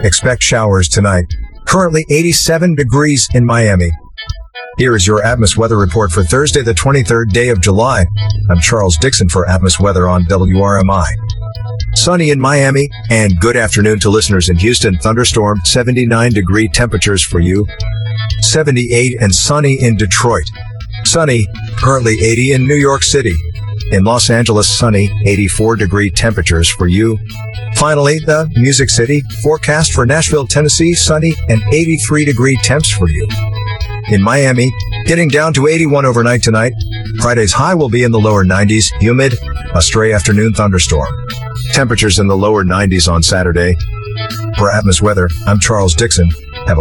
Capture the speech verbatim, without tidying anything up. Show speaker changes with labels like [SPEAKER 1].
[SPEAKER 1] Expect showers tonight. Currently eighty-seven degrees in Miami. Here is your Atmos weather report for Thursday, the twenty-third day of July. I'm Charles Dixon for Atmos Weather on W R M I. Sunny in Miami, and good afternoon to listeners in Houston. Thunderstorm, seventy-nine degree temperatures for you. seventy-eight and sunny in Detroit. Sunny, currently eighty in New York City. In Los Angeles, sunny, eighty-four degree temperatures for you. Finally, the Music City, forecast for Nashville, Tennessee, sunny and eighty-three degree temps for you. In Miami, getting down to eighty-one overnight tonight. Friday's high will be in the lower nineties, humid, a stray afternoon thunderstorm. Temperatures in the lower nineties on Saturday. For Atmos Weather, I'm Charles Dixon.